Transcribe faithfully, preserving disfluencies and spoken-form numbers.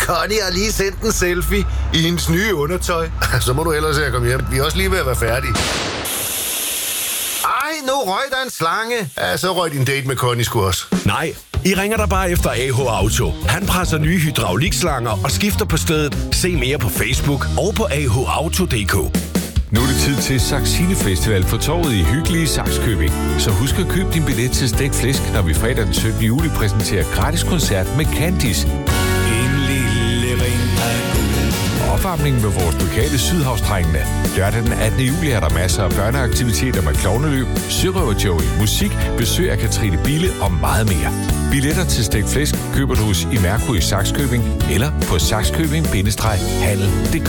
Connie har lige sendt en selfie i hendes nye undertøj. Så må du ellers se at komme hjem. Vi er også lige ved at være færdige. Ej, nu røg der en slange. Ja, så røg din date med Connie sgu også. Nej, I ringer der bare efter A H Auto. Han presser nye hydraulikslanger og skifter på stedet. Se mere på Facebook og på a h auto punktum d k. Nu er det tid til Saxine Festival for torvet i hyggelige Saxkøbing. Så husk at købe din billet til Stegt Flæsk, når vi fredag den syttende juli præsenterer gratis koncert med Candice. En lille ring af guld. Opvarmningen med vores lokale Sydhavsdrengene. Lørdag den attende juli er der masser af børneaktiviteter med klovneløb, sørøverjoey, musik, besøg af Katrine Bille og meget mere. Billetter til Stegt Flæsk køber du hos Imerco i Saxkøbing eller på saxkøbing bindestreg handel punktum d k.